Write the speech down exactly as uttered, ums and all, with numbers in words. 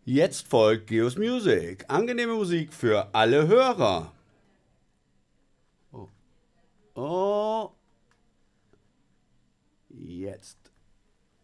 Jetzt folgt Geos Music. Angenehme Musik für alle Hörer. Oh, oh. Jetzt.